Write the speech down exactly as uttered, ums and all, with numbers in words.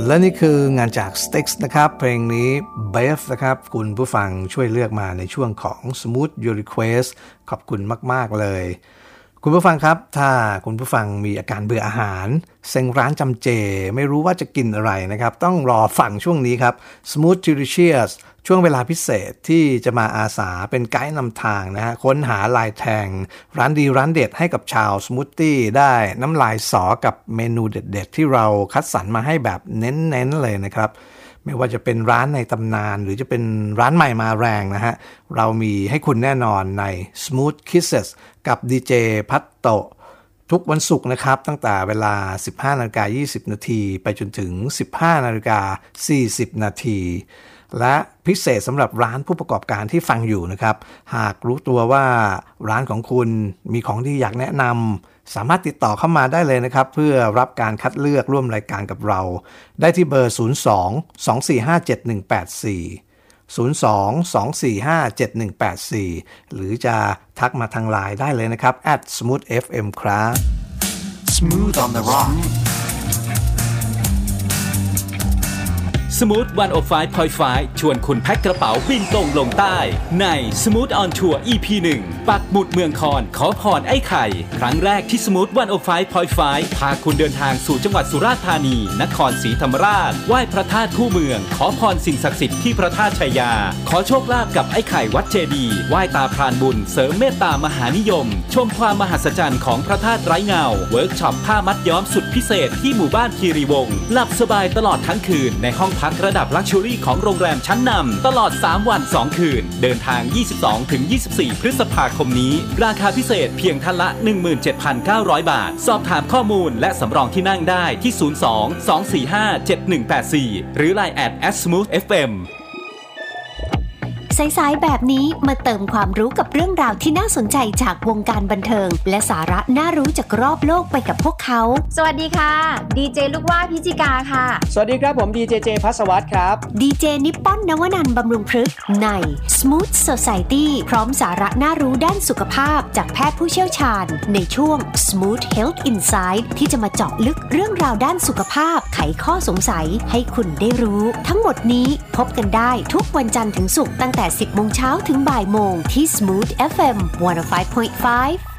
และนี่คืองานจาก Styx นะครับเพลงนี้ Bev นะครับคุณผู้ฟังช่วยเลือกมาในช่วงของ Smooth Your Request ขอบคุณมากๆเลยคุณผู้ฟังครับถ้าคุณผู้ฟังมีอาการเบื่ออาหารเซ็งร้านจำเจไม่รู้ว่าจะกินอะไรนะครับต้องรอฟังช่วงนี้ครับ Smooth Delicious ช่วงเวลาพิเศษที่จะมาอาสาเป็นไกด์นำทางนะฮะค้นหาลายแทงร้านดีร้านเด็ดให้กับชาวสมูทตี้ได้น้ำลายสอกับเมนูเด็ดๆที่เราคัดสรรมาให้แบบเน้นๆเลยนะครับไม่ว่าจะเป็นร้านในตำนานหรือจะเป็นร้านใหม่มาแรงนะฮะเรามีให้คุณแน่นอนใน Smooth Kisses กับดีเจพัตโตทุกวันศุกร์นะครับตั้งแต่เวลา สิบห้านาฬิกายี่สิบนาทีไปจนถึง สิบห้านาฬิกาสี่สิบนาทีและพิเศษสำหรับร้านผู้ประกอบการที่ฟังอยู่นะครับหากรู้ตัวว่าร้านของคุณมีของที่อยากแนะนำสามารถติดต่อเข้ามาได้เลยนะครับเพื่อรับการคัดเลือกร่วมรายการกับเราได้ที่เบอร์ ศูนย์ สอง สอง สี่ ห้า เจ็ด หนึ่ง แปด สี่ ศูนย์ สอง สอง สี่ ห้า เจ็ด หนึ่ง แปด สี่ หรือจะทักมาทางไลน์ได้เลยนะครับ แอท สมูท เอฟ เอ็ม ครับ Smooth on the Rock Smooth หนึ่งศูนย์ห้า จุดห้า ชวนคุณแพ็คกระเป๋าบินตรงลงใต้ใน Smooth on Tour อี พี หนึ่ง ปักหมุดเมืองคอนขอพรไอ้ไข่ครั้งแรกที่ Smooth หนึ่งศูนย์ห้า จุดห้า พาคุณเดินทางสู่จังหวัดสุราษฎร์ธานีนครศรีธรรมราชไหว้พระธาตุคู่เมืองขอพรสิ่งศักดิ์สิทธิ์ที่พระธาตุชัยยาขอโชคลาภกับไอ้ไข่วัดเจดีย์ไหว้ตาพรานบุญเสริมเมตตามหานิยมชมความมหัศจรรย์ของพระธาตุไร้เงาเวิร์กช็อปผ้ามัดย้อมสุดพิเศษที่หมู่บ้านคีรีวงศ์หลับสบายตลอดทั้งคืนในห้องพักระดับลักชัวรี่ของโรงแรมชั้นนำตลอดสามวันสองคืนเดินทาง ยี่สิบสองถึงยี่สิบสี่ พฤษภาคมนี้ราคาพิเศษเพียงท่านละ หนึ่งหมื่นเจ็ดพันเก้าร้อย บาทสอบถามข้อมูลและสำรองที่นั่งได้ที่ ศูนย์ สอง สอง สี่ ห้า เจ็ด หนึ่ง แปด สี่ หรือ ไลน์ แอท แอท สมูท เอฟ เอ็มสายๆแบบนี้มาเติมความรู้กับเรื่องราวที่น่าสนใจจากวงการบันเทิงและสาระน่ารู้จากรอบโลกไปกับพวกเขาสวัสดีค่ะดีเจลูกว่าพิจิกาค่ะสวัสดีครับผมดีเจเจภัสวัฒน์ครับดีเจนิปปอนนวนันท์บำรุงพฤกษ์ใน Smooth Society พร้อมสาระน่ารู้ด้านสุขภาพจากแพทย์ผู้เชี่ยวชาญในช่วง Smooth Health Insight ที่จะมาเจาะลึกเรื่องราวด้านสุขภาพไขข้อสงสัยให้คุณได้รู้ทั้งหมดนี้พบกันได้ทุกวันจันทร์ถึงศุกร์ตั้งแต่สิบโมงเช้าถึงบ่ายโมงที่ Smooth เอฟ เอ็ม หนึ่งศูนย์ห้า จุดห้า